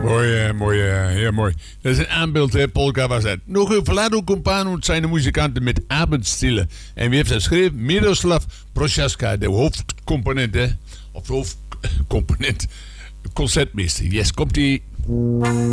Mooi, heel mooi. Dat is een aanbeeld, hè, polka was het. Nog een Vlado Compano zijn de muzikanten met Abendstille. En wie heeft dat geschreven? Miroslav Prochaska, de hoofdcomponent, hè. Of de hoofdcomponent, concertmeester. Yes, komt-ie.